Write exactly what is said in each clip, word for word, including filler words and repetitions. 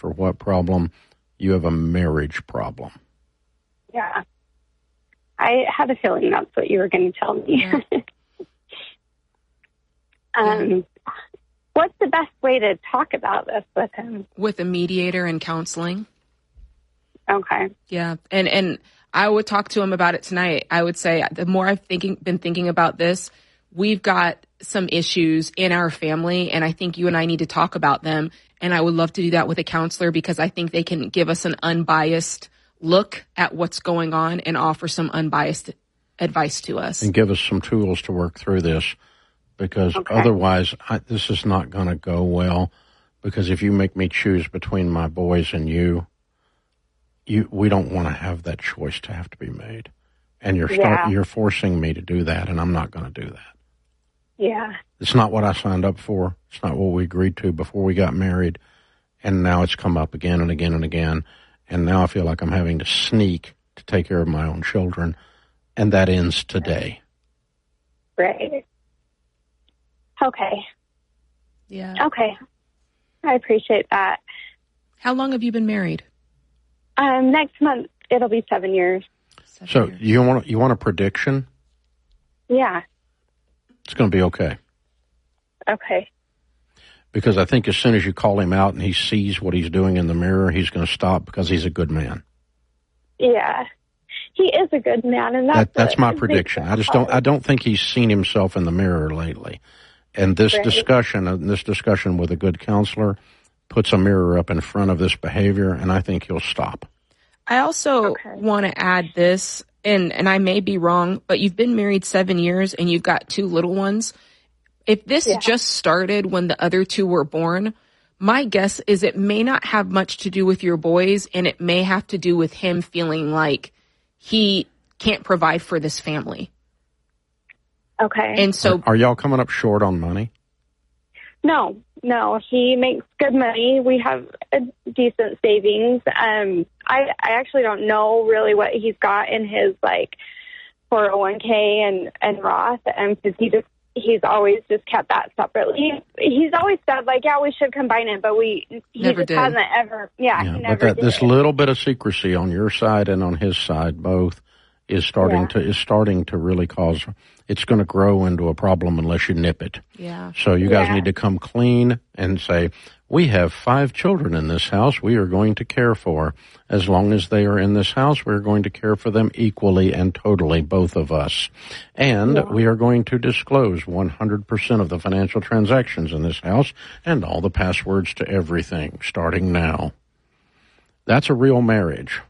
for what problem? You have a marriage problem. Yeah. I had a feeling that's what you were going to tell me. Yeah. um, yeah. What's the best way to talk about this with him? With a mediator and counseling. Okay. Yeah. And, and I would talk to him about it tonight. I would say the more I've thinking, been thinking about this, we've got some issues in our family, and I think you and I need to talk about them. And I would love to do that with a counselor because I think they can give us an unbiased look at what's going on and offer some unbiased advice to us. And give us some tools to work through this, because okay. otherwise I, this is not going to go well, because if you make me choose between my boys and you, you we don't want to have that choice to have to be made. And you're start, yeah. you're forcing me to do that, and I'm not going to do that. Yeah. It's not what I signed up for. It's not what we agreed to before we got married. And now it's come up again and again and again. And now I feel like I'm having to sneak to take care of my own children. And that ends today. Right. Okay. Yeah. Okay. I appreciate that. How long have you been married? Um, next month, it'll be seven years. Seven so years. you want you want a prediction? Yeah. It's going to be okay. Okay. Because I think as soon as you call him out and he sees what he's doing in the mirror, he's going to stop because he's a good man. Yeah. He is a good man, and that's that, that's what my prediction. I just don't I don't think he's seen himself in the mirror lately. And this right. discussion, and this discussion with a good counselor puts a mirror up in front of this behavior, and I think he'll stop. I also okay. want to add this, and, and I may be wrong, but you've been married seven years and you've got two little ones. If this yeah. just started when the other two were born, my guess is it may not have much to do with your boys, and it may have to do with him feeling like he can't provide for this family. Okay. And so Are, are y'all coming up short on money? No, no. He makes good money. We have a decent savings. Um, I, I actually don't know really what he's got in his like four oh one k and, and Roth, and because he just he's always just kept that separately. He's always said like, yeah, we should combine it, but we he Never just did. hasn't ever. Yeah, Yeah, he never but that, did. this little bit of secrecy on your side and on his side, both, is starting Yeah. to is starting to really cause. It's going to grow into a problem unless you nip it. yeah. So you guys Yeah. need to come clean and say, we have five children in this house we are going to care for. As long as they are in this house, we're going to care for them equally and totally, both of us. And Yeah. we are going to disclose one hundred percent of the financial transactions in this house and all the passwords to everything, starting now. That's a real marriage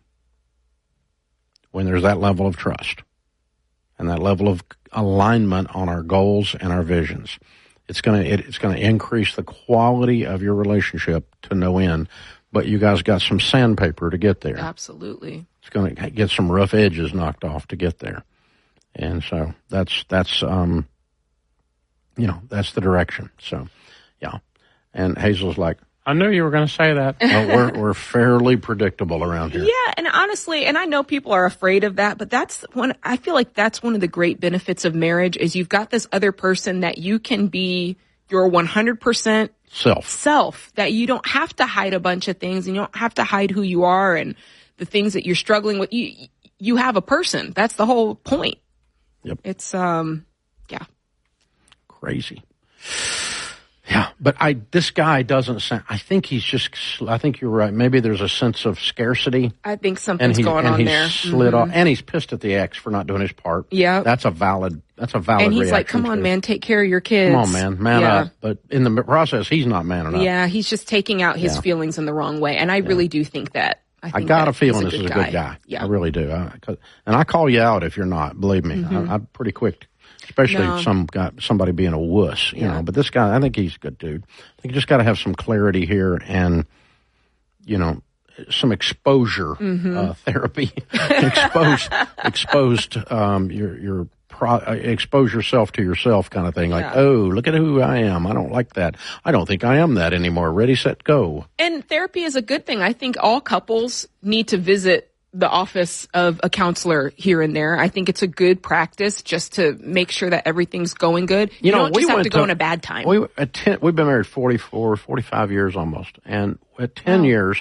when there's that level of trust and that level of alignment on our goals and our visions. It's going to it, it's going to increase the quality of your relationship to no end. But you guys got some sandpaper to get there. Absolutely. It's going to get some rough edges knocked off to get there. And so that's that's um you know, that's the direction. So yeah. And Hazel's like, I knew you were going to say that. Well, we're we're fairly predictable around here. Yeah, and honestly, and I know people are afraid of that, but that's one, I feel like that's one of the great benefits of marriage is you've got this other person that you can be your one hundred percent Self. self, that you don't have to hide a bunch of things and you don't have to hide who you are and the things that you're struggling with. You, you have a person. That's the whole point. Yep. It's, um, yeah. Crazy. Yeah, but I this guy doesn't sound, I think he's just, I think you're right. Maybe there's a sense of scarcity. I think And, something's he, going and on he's there. slid Mhm. off. And he's pissed at the ex for not doing his part. Yeah. That's a valid, that's a valid And he's reaction like, come on, to it. man, take care of your kids. Come on, man, man yeah. up. But in the process, he's not manning up. Yeah, he's just taking out his Yeah. feelings in the wrong way. And I really do think that. I, I think got that a feeling he's this is a guy. good guy. Yeah. I really do. I, 'cause- and I call you out if you're not. Believe me, Mhm. I, I'm pretty quick. Especially No. some guy, somebody being a wuss, you Yeah. know. But this guy, I think he's a good dude. I think you just got to have some clarity here and, you know, some exposure Mm-hmm. uh, therapy. exposed, exposed. Um, your your pro, uh, expose yourself to yourself, kind of thing. Like, Yeah. oh, look at who I am. I don't like that. I don't think I am that anymore. Ready, set, go. And therapy is a good thing. I think all couples need to visit the office of a counselor here and there. I think it's a good practice just to make sure that everything's going good. You, You know, don't we just have went to go to- in a bad time. We at ten, we've been married forty-four, forty-five years almost, and at ten Wow. years,